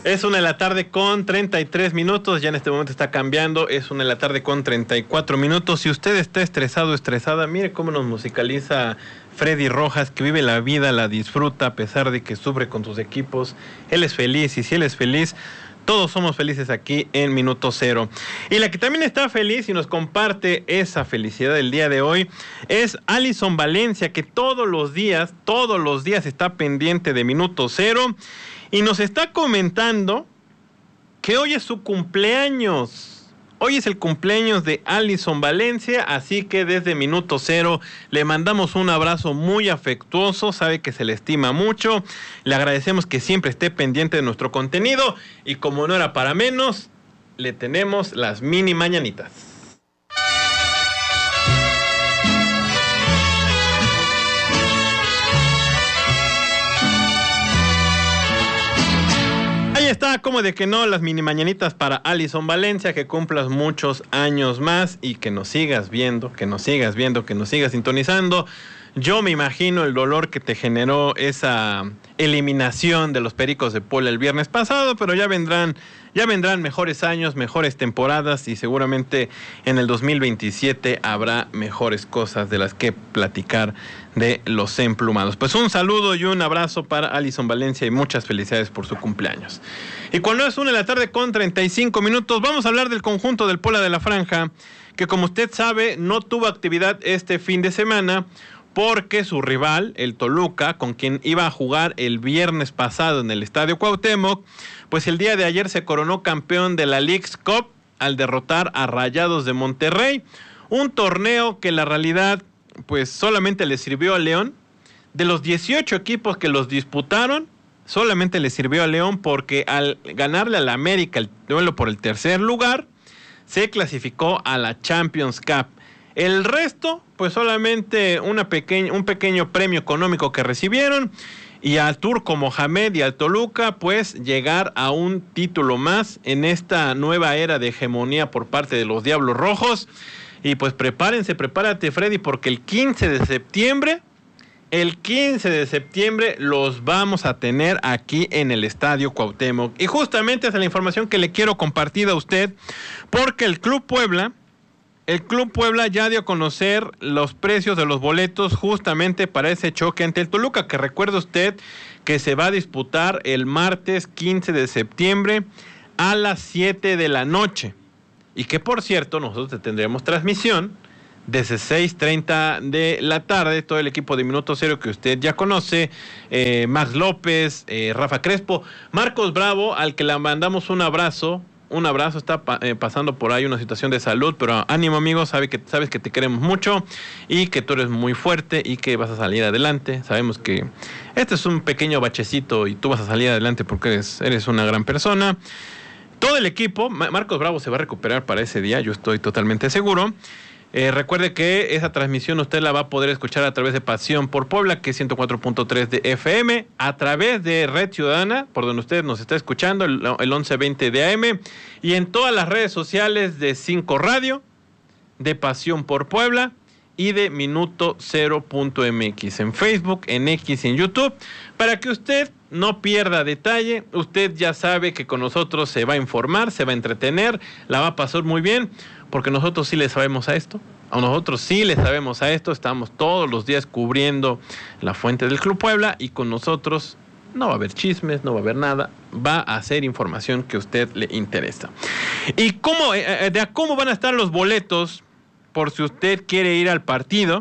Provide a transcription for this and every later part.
Es 1:00 con 33 minutos, ya en este momento está cambiando, es 1:00 con 34 minutos. Si usted está estresado o estresada, mire cómo nos musicaliza Freddy Rojas, que vive la vida, la disfruta a pesar de que sufre con sus equipos. Él es feliz y si él es feliz, todos somos felices aquí en Minuto Cero. Y la que también está feliz y nos comparte esa felicidad del día de hoy es Alison Valencia, que todos los días está pendiente de Minuto Cero y nos está comentando que hoy es su cumpleaños. Hoy es el cumpleaños de Alison Valencia, así que desde Minuto Cero le mandamos un abrazo muy afectuoso, sabe que se le estima mucho, le agradecemos que siempre esté pendiente de nuestro contenido y como no era para menos, le tenemos las mini mañanitas. Ahí está, como de que no, las mini mañanitas para Alison Valencia, que cumplas muchos años más y que nos sigas viendo, que nos sigas sintonizando. Yo me imagino el dolor que te generó esa eliminación de los Pericos de Puebla el viernes pasado, pero ya vendrán mejores años, mejores temporadas y seguramente en el 2027 habrá mejores cosas de las que platicar de los emplumados. Pues un saludo y un abrazo para Alison Valencia y muchas felicidades por su cumpleaños. Y cuando es 1:00 con 35 minutos, vamos a hablar del conjunto del Puebla de la Franja, que como usted sabe no tuvo actividad este fin de semana, porque su rival, el Toluca, con quien iba a jugar el viernes pasado en el Estadio Cuauhtémoc, pues el día de ayer se coronó campeón de la Leagues Cup al derrotar a Rayados de Monterrey, un torneo que la realidad pues solamente le sirvió a León. De los 18 equipos que los disputaron, solamente le sirvió a León porque al ganarle al América el duelo por el tercer lugar, se clasificó a la Champions Cup. El resto, pues solamente un pequeño premio económico que recibieron, y al Turco Mohamed y al Toluca, pues llegar a un título más en esta nueva era de hegemonía por parte de los Diablos Rojos. Y pues prepárate Freddy, porque el 15 de septiembre los vamos a tener aquí en el Estadio Cuauhtémoc. Y justamente esa es la información que le quiero compartir a usted, porque el Club Puebla ya dio a conocer los precios de los boletos justamente para ese choque ante el Toluca, que recuerde usted que se va a disputar el martes 15 de septiembre a las 7 de la noche. Y que por cierto, nosotros tendremos transmisión desde 6:30 de la tarde, todo el equipo de Minuto Cero que usted ya conoce, Max López, Rafa Crespo, Marcos Bravo, al que le mandamos un abrazo, está pasando por ahí una situación de salud, pero ánimo amigo, sabes que te queremos mucho y que tú eres muy fuerte y que vas a salir adelante. Sabemos que este es un pequeño bachecito y tú vas a salir adelante porque eres una gran persona. Todo el equipo, Marcos Bravo se va a recuperar para ese día, yo estoy totalmente seguro. Recuerde que esa transmisión usted la va a poder escuchar a través de Pasión por Puebla, que es 104.3 de FM, a través de Red Ciudadana, por donde usted nos está escuchando, el 1120 de AM, y en todas las redes sociales de 5 Radio, de Pasión por Puebla y de Minuto Cero.mx, en Facebook, en X y en YouTube, para que usted no pierda detalle. Usted ya sabe que con nosotros se va a informar, se va a entretener, la va a pasar muy bien, porque nosotros sí le sabemos a esto. Estamos todos los días cubriendo la fuente del Club Puebla y con nosotros no va a haber chismes, no va a haber nada, va a ser información que a usted le interesa. ¿Y cómo van a estar los boletos por si usted quiere ir al partido?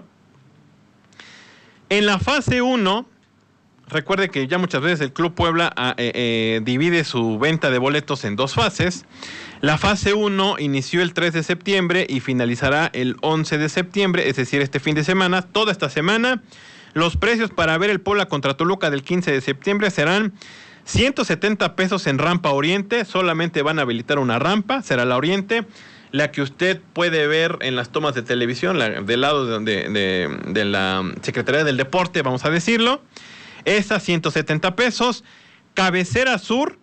En la fase 1, recuerde que ya muchas veces el Club Puebla divide su venta de boletos en dos fases. La fase 1 inició el 3 de septiembre y finalizará el 11 de septiembre, es decir, este fin de semana, toda esta semana. Los precios para ver el Puebla contra Toluca del 15 de septiembre serán 170 pesos en rampa Oriente, solamente van a habilitar una rampa, será la Oriente, la que usted puede ver en las tomas de televisión, del lado de la Secretaría del Deporte, vamos a decirlo. Esa 170 pesos. Cabecera Sur,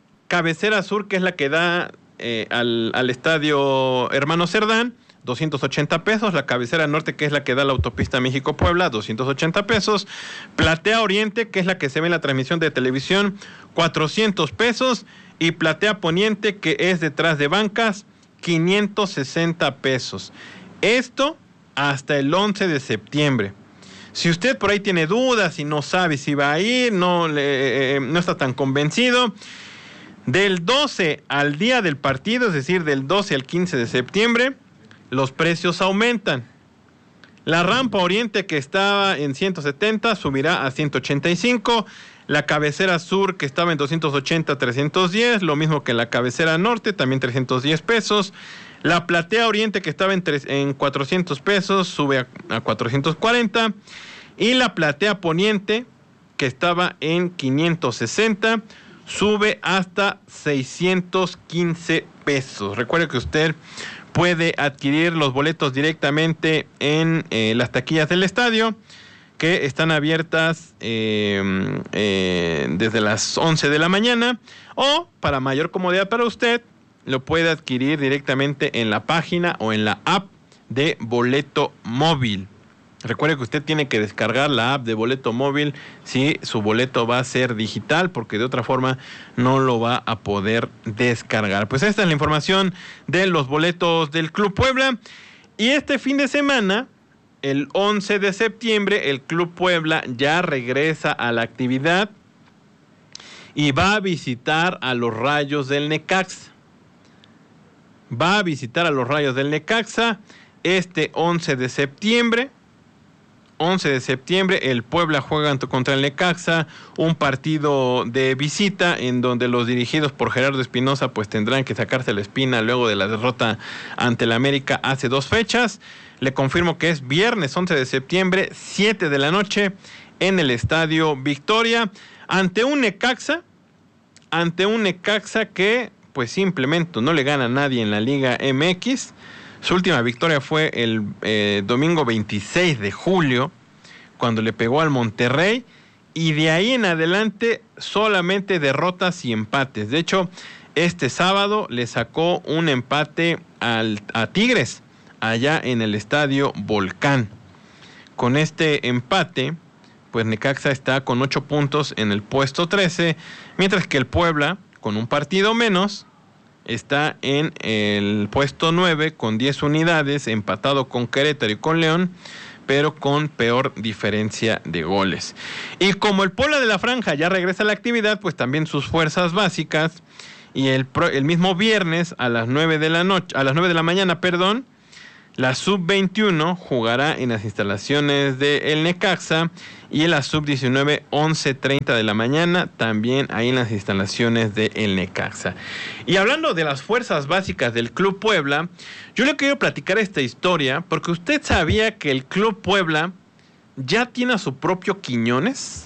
que es la que da al estadio Hermano Cerdán, 280 pesos. La cabecera norte, que es la que da la autopista México-Puebla, 280 pesos. Platea Oriente, que es la que se ve en la transmisión de televisión, 400 pesos. y platea poniente, que es detrás de bancas, 560 pesos. Esto hasta el 11 de septiembre. Si usted por ahí tiene dudas y no sabe si va a ir, no está tan convencido, del 12 al día del partido, es decir, del 12 al 15 de septiembre, los precios aumentan. La rampa oriente, que estaba en 170, subirá a 185. La cabecera sur, que estaba en 280, 310. Lo mismo que la cabecera norte, también 310 pesos. La platea oriente, que estaba en 400 pesos, sube a 440. Y la platea poniente, que estaba en 560, sube hasta 615 pesos. Recuerde que usted puede adquirir los boletos directamente en las taquillas del estadio, que están abiertas desde las 11 de la mañana, o para mayor comodidad para usted, lo puede adquirir directamente en la página o en la app de Boleto Móvil. Recuerde que usted tiene que descargar la app de Boleto Móvil si su boleto va a ser digital, porque de otra forma no lo va a poder descargar. Pues esta es la información de los boletos del Club Puebla. Y este fin de semana, el 11 de septiembre, el Club Puebla ya regresa a la actividad y va a visitar a los Rayos del Necaxa. Va a visitar a los Rayos del Necaxa este 11 de septiembre. 11 de septiembre, el Puebla juega contra el Necaxa, un partido de visita en donde los dirigidos por Gerardo Espinoza pues tendrán que sacarse la espina luego de la derrota ante el América hace 2 fechas. Le confirmo que es viernes 11 de septiembre, 7 de la noche, en el Estadio Victoria, ante un Necaxa que pues simplemente no le gana a nadie en la Liga MX. Su última victoria fue el domingo 26 de julio, cuando le pegó al Monterrey, y de ahí en adelante solamente derrotas y empates. De hecho, este sábado le sacó un empate a Tigres, allá en el Estadio Volcán. Con este empate, pues Necaxa está con 8 puntos en el puesto 13, mientras que el Puebla, con un partido menos, está en el puesto 9 con 10 unidades, empatado con Querétaro y con León, pero con peor diferencia de goles. Y como el Puebla de la Franja ya regresa a la actividad, pues también sus fuerzas básicas, y el mismo viernes a las 9 de la mañana, la Sub-21 jugará en las instalaciones del Necaxa, y la Sub-19 11:30 de la mañana también ahí en las instalaciones del Necaxa. Y hablando de las fuerzas básicas del Club Puebla, yo le quiero platicar esta historia porque usted sabía que el Club Puebla ya tiene a su propio Quiñones.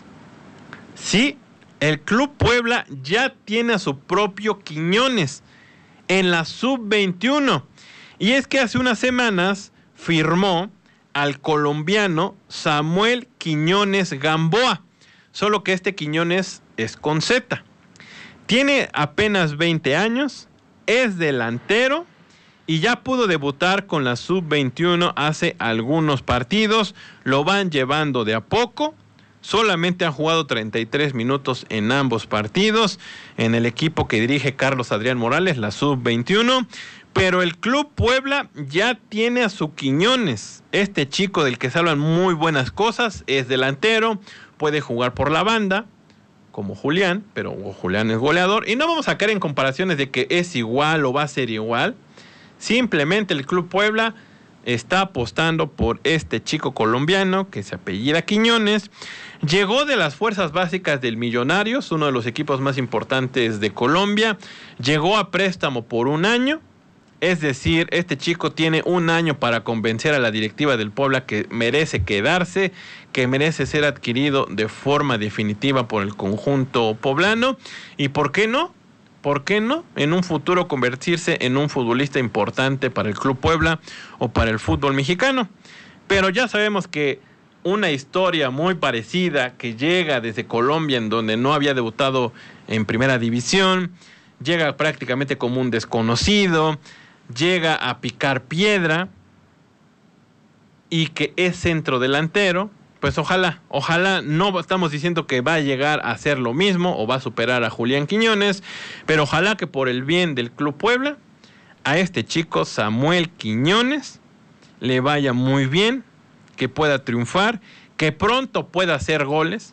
Sí, el Club Puebla ya tiene a su propio Quiñones en la Sub-21. Y es que hace unas semanas firmó al colombiano Samuel Quiñones Gamboa, solo que este Quiñones es con Z. Tiene apenas 20 años, es delantero y ya pudo debutar con la Sub-21 hace algunos partidos. Lo van llevando de a poco. Solamente ha jugado 33 minutos en ambos partidos en el equipo que dirige Carlos Adrián Morales, la Sub-21. Pero el Club Puebla ya tiene a su Quiñones. Este chico del que se hablan muy buenas cosas, es delantero, puede jugar por la banda, como Julián, pero Julián es goleador. Y no vamos a caer en comparaciones de que es igual o va a ser igual. Simplemente el Club Puebla está apostando por este chico colombiano que se apellida Quiñones. Llegó de las fuerzas básicas del Millonarios, uno de los equipos más importantes de Colombia. Llegó a préstamo por 1 año. Es decir, este chico tiene 1 año para convencer a la directiva del Puebla que merece quedarse, que merece ser adquirido de forma definitiva por el conjunto poblano. ¿Y por qué no? ¿Por qué no? En un futuro convertirse en un futbolista importante para el Club Puebla o para el fútbol mexicano. Pero ya sabemos que una historia muy parecida que llega desde Colombia, en donde no había debutado en primera división, llega prácticamente como un desconocido, llega a picar piedra y que es centro delantero, pues ojalá, no estamos diciendo que va a llegar a hacer lo mismo o va a superar a Julián Quiñones, pero ojalá que por el bien del Club Puebla, a este chico Samuel Quiñones le vaya muy bien, que pueda triunfar, que pronto pueda hacer goles,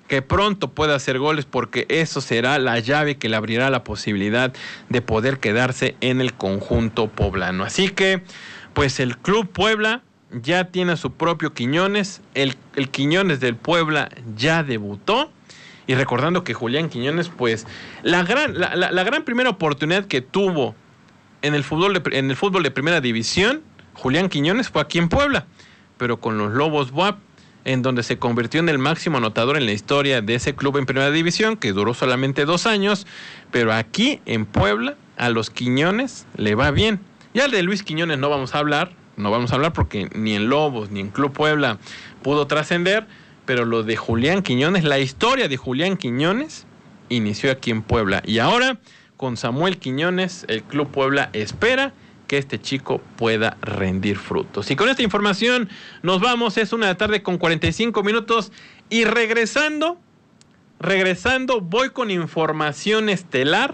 porque eso será la llave que le abrirá la posibilidad de poder quedarse en el conjunto poblano. Así que, pues el Club Puebla ya tiene a su propio Quiñones, el Quiñones del Puebla ya debutó, y recordando que Julián Quiñones, pues la gran primera oportunidad que tuvo en el fútbol de primera división, Julián Quiñones fue aquí en Puebla, pero con los Lobos BUAP, en donde se convirtió en el máximo anotador en la historia de ese club en primera división, que duró solamente 2 años, pero aquí en Puebla a los Quiñones le va bien. Ya el de Luis Quiñones no vamos a hablar porque ni en Lobos ni en Club Puebla pudo trascender, pero lo de Julián Quiñones, la historia de Julián Quiñones inició aquí en Puebla, y ahora con Samuel Quiñones el Club Puebla espera que este chico pueda rendir frutos. Y con esta información nos vamos, es 1:45 p.m, y regresando voy con información estelar,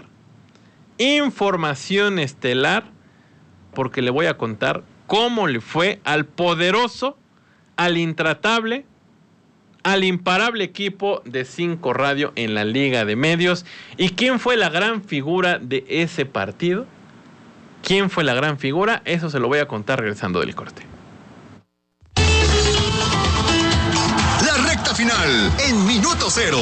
porque le voy a contar cómo le fue al poderoso, al intratable, al imparable equipo de 5 Radio en la Liga de Medios. ¿Y quién fue la gran figura de ese partido? ¿Quién fue la gran figura? Eso se lo voy a contar regresando del corte. La recta final en Minuto Cero.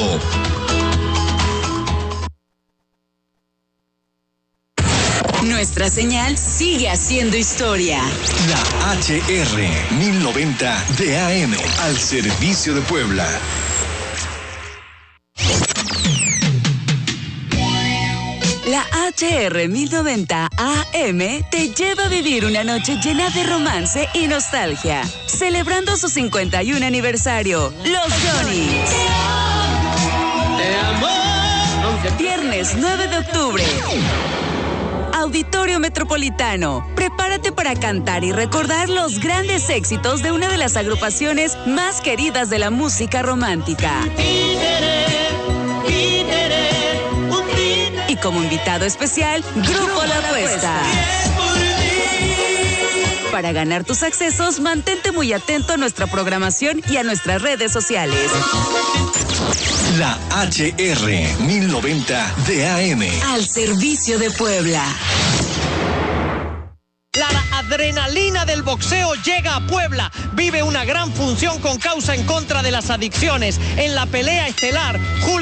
Nuestra señal sigue haciendo historia. La HR 1090 de AM al servicio de Puebla. La HR 1090 AM te lleva a vivir una noche llena de romance y nostalgia, celebrando su 51 aniversario, Los Johnnies. Viernes 9 de octubre. Auditorio Metropolitano. Prepárate para cantar y recordar los grandes éxitos de una de las agrupaciones más queridas de la música romántica. Y como invitado especial, Grupo La Apuesta. Para ganar tus accesos, mantente muy atento a nuestra programación y a nuestras redes sociales. La HR 1090 de AM. Al servicio de Puebla. La adrenalina del boxeo llega a Puebla. Vive una gran función con causa en contra de las adicciones. En la pelea estelar,